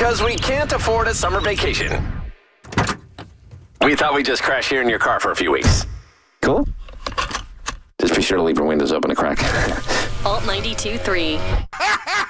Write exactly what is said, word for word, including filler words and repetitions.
Because we can't afford a summer vacation. We thought we'd just crash here in your car for a few weeks. Cool? Just be sure to leave your windows open a crack. Alt ninety-two point three.